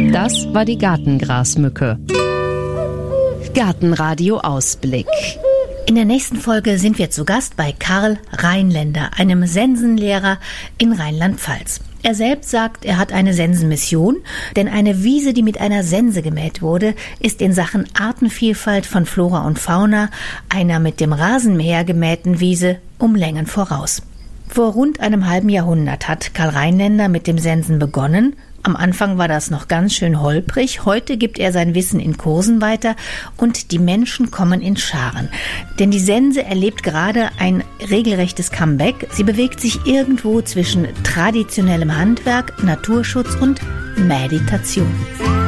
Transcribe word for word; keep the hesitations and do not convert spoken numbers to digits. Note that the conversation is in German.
Das war die Gartengrasmücke. Gartenradio Ausblick. In der nächsten Folge sind wir zu Gast bei Karl Rheinländer, einem Sensenlehrer in Rheinland-Pfalz. Er selbst sagt, er hat eine Sensenmission, denn eine Wiese, die mit einer Sense gemäht wurde, ist in Sachen Artenvielfalt von Flora und Fauna einer mit dem Rasenmäher gemähten Wiese um Längen voraus. Vor rund einem halben Jahrhundert hat Karl Rheinländer mit dem Sensen begonnen. Am Anfang war das noch ganz schön holprig. Heute gibt er sein Wissen in Kursen weiter und die Menschen kommen in Scharen. Denn die Sense erlebt gerade ein regelrechtes Comeback. Sie bewegt sich irgendwo zwischen traditionellem Handwerk, Naturschutz und Meditation.